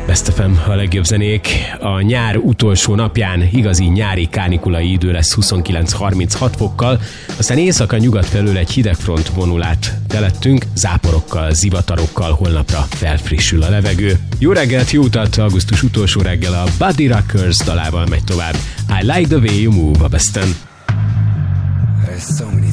Best FM, a legjobb zenék. A nyár utolsó napján igazi nyári kánikulai idő lesz 29-36 fokkal, aztán éjszaka nyugat felől egy hidegfront vonul át felettünk, záporokkal, zivatarokkal, holnapra felfrissül a levegő. Jó reggelt, jó utat, augusztus utolsó reggel a Buddy Rockers dalával megy tovább. I like the way you move a Besten. There's so many